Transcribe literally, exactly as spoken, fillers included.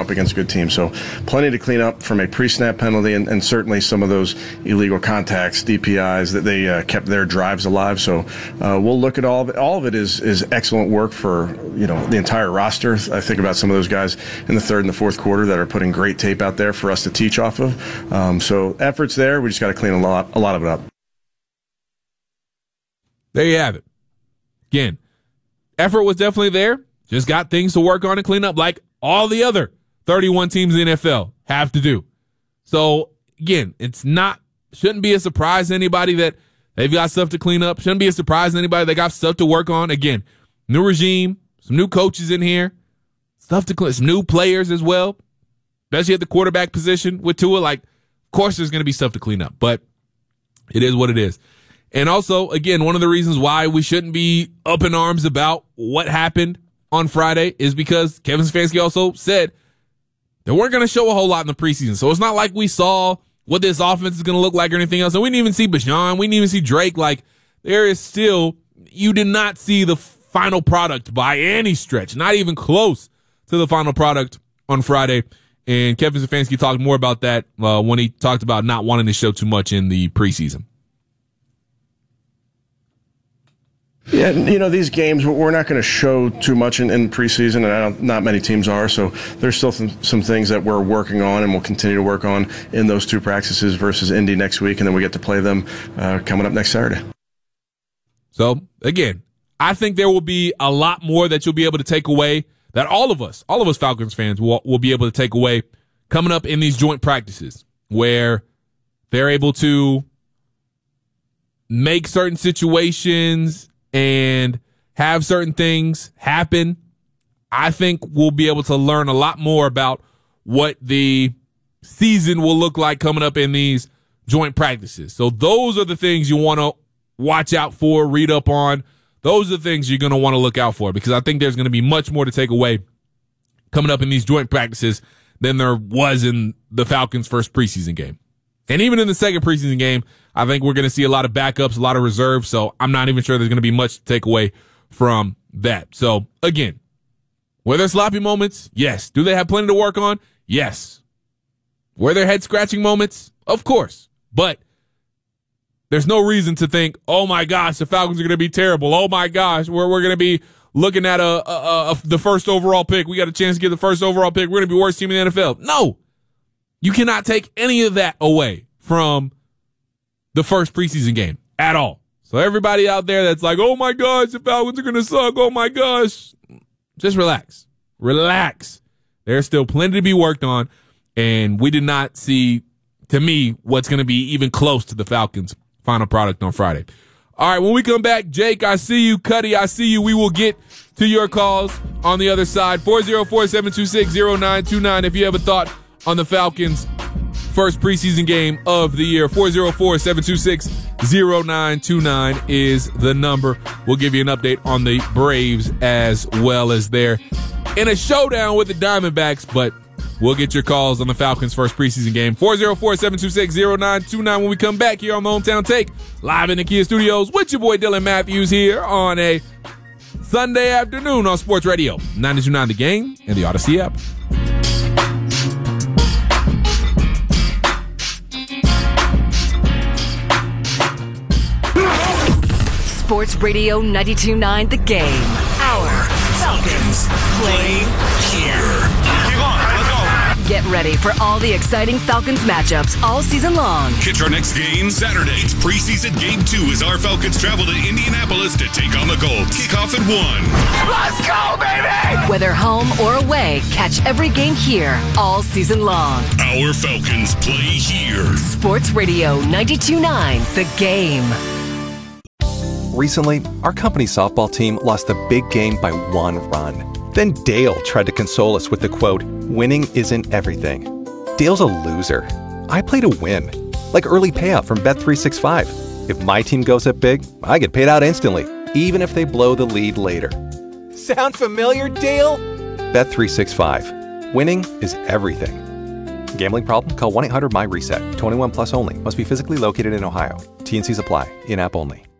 up against good teams. So plenty to clean up from a pre-snap penalty, and, and certainly some of those illegal contacts, D P Is, that they uh, kept their drives alive. So uh, we'll look at all of it. All of it is is excellent work for, you know, the entire roster. I think about some of those guys in the third and the fourth quarter that are putting great tape out there for us to teach off of. Um, so efforts there. We just got to clean a lot, a lot of it up. There you have it. Again, effort was definitely there. Just got things to work on and clean up like all the other thirty-one teams in the N F L have to do. So, again, it's not, shouldn't be a surprise to anybody that they've got stuff to clean up. Shouldn't be a surprise to anybody they got stuff to work on. Again, new regime, some new coaches in here, stuff to clean, some new players as well, especially at the quarterback position with Tua. Like, of course there's going to be stuff to clean up, but it is what it is. And also, again, one of the reasons why we shouldn't be up in arms about what happened on Friday is because Kevin Stefanski also said they weren't going to show a whole lot in the preseason. So it's not like we saw what this offense is going to look like or anything else. And we didn't even see Bijan. We didn't even see Drake. Like, there is still, you did not see the final product by any stretch, not even close to the final product on Friday. And Kevin Stefanski talked more about that uh, when he talked about not wanting to show too much in the preseason. Yeah, you know, these games, we're not going to show too much in, in preseason, and I don't, not many teams are, so there's still some, some things that we're working on and we'll continue to work on in those two practices versus Indy next week, and then we get to play them uh, coming up next Saturday. So, again, I think there will be a lot more that you'll be able to take away, that all of us, all of us Falcons fans will, will be able to take away coming up in these joint practices where they're able to make certain situations and have certain things happen. I think we'll be able to learn a lot more about what the season will look like coming up in these joint practices. So those are the things you want to watch out for, read up on. Those are the things you're going to want to look out for, because I think there's going to be much more to take away coming up in these joint practices than there was in the Falcons' first preseason game. And even in the second preseason game, I think we're going to see a lot of backups, a lot of reserves, so I'm not even sure there's going to be much to take away from that. So, again, were there sloppy moments? Yes. Do they have plenty to work on? Yes. Were there head-scratching moments? Of course. But there's no reason to think, oh, my gosh, the Falcons are going to be terrible. Oh, my gosh, we're, we're going to be looking at a, a, a the first overall pick. We got a chance to get the first overall pick. We're going to be worst team in the N F L. No. You cannot take any of that away from the first preseason game at all. So everybody out there that's like, oh my gosh, the Falcons are going to suck. Oh my gosh. Just relax. Relax. There's still plenty to be worked on. And we did not see, to me, what's going to be even close to the Falcons' final product on Friday. All right, when we come back, Jake, I see you. Cuddy, I see you. We will get to your calls on the other side. four oh four, seven two six, oh nine two nine if you have a thought on the Falcons' first preseason game of the year. four oh four, seven two six, oh nine two nine is the number. We'll give you an update on the Braves as well, as they're in a showdown with the Diamondbacks, but we'll get your calls on the Falcons' first preseason game. four oh four, seven two six, oh nine two nine when we come back here on the Hometown Take, live in the Kia Studios with your boy Dylan Matthews here on a Sunday afternoon on Sports Radio ninety-two point nine The Game and the Odyssey app. Sports Radio ninety-two point nine The Game. Our Falcons play here. Keep on, let's go. Get ready for all the exciting Falcons matchups all season long. Catch our next game Saturday. It's preseason game two as our Falcons travel to Indianapolis to take on the Colts. Kickoff at one. Let's go, baby! Whether home or away, catch every game here all season long. Our Falcons play here. Sports Radio ninety-two point nine The Game. Recently, our company softball team lost a big game by one run. Then Dale tried to console us with the quote, "Winning isn't everything." Dale's a loser. I play to win. Like early payout from Bet three sixty-five. If my team goes up big, I get paid out instantly, even if they blow the lead later. Sound familiar, Dale? Bet three sixty-five. Winning is everything. Gambling problem? Call one eight hundred M Y RESET. twenty-one plus only. Must be physically located in Ohio. T and C's apply. In-app only.